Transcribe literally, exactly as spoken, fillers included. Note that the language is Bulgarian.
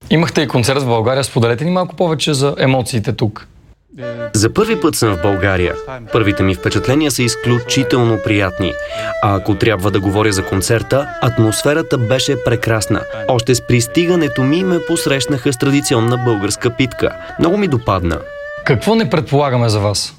Имахте и концерт в България. Споделете ни малко повече за емоциите тук. За първи път съм в България. Първите ми впечатления са изключително приятни. А ако трябва да говоря за концерта, атмосферата беше прекрасна. Още с пристигането ми ме посрещнаха с традиционна българска питка. Много ми допадна. Какво не предполагаме за вас?